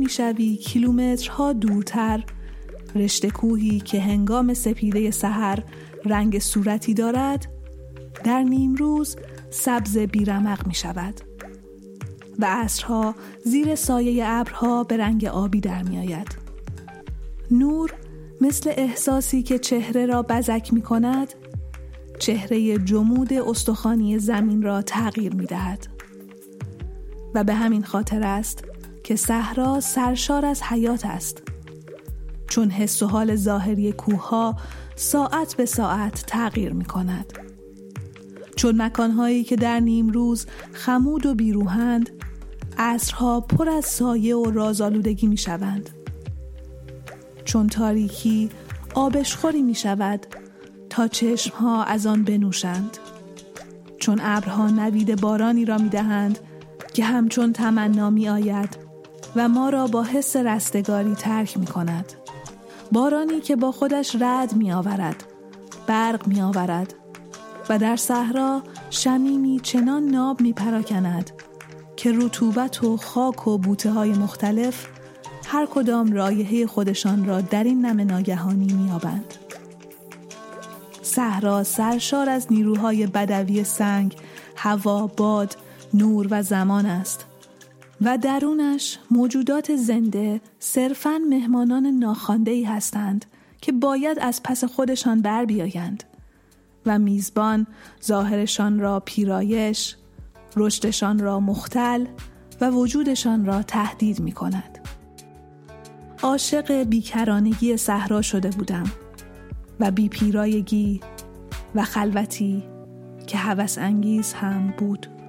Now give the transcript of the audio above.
میشوی کیلومترها دورتر، رشته کوهی که هنگام سپیده سحر رنگ صورتی دارد در نیم روز سبز بیرمق می شود و عصرها زیر سایه ابرها به رنگ آبی در می آید. نور مثل احساسی که چهره را بزک می کند، چهره جمود استخوانی زمین را تغییر می دهد و به همین خاطر است که صحرا سرشار از حیات است، چون حس و حال ظاهری کوه‌ها ساعت به ساعت تغییر می کند. چون مکانهایی که در نیم روز خمود و بیروحند، عصرها پر از سایه و رازآلودگی می شوند. چون تاریکی آبشخوری می شود تا چشمها از آن بنوشند. چون ابرها نوید بارانی را می دهند که همچون تمنا می آید و ما را با حس رستگاری ترک می کند. بارانی که با خودش رعد می آورد، برق می آورد و در صحرا شمیمی چنان ناب می پراکند که رطوبت و خاک و بوته های مختلف هر کدام رایحه خودشان را در این نم ناگهانی می یابند. صحرا سرشار از نیروهای بدوی سنگ، هوا، باد، نور و زمان است و درونش موجودات زنده صرفاً مهمانان ناخوانده‌ای هستند که باید از پس خودشان بر بیایند و میزبان ظاهرشان را پیرایش، رشدشان را مختل و وجودشان را تهدید می کند. عاشق بیکرانگی صحرا شده بودم و بی پیرایگی و خلوتی که هوس انگیز هم بود.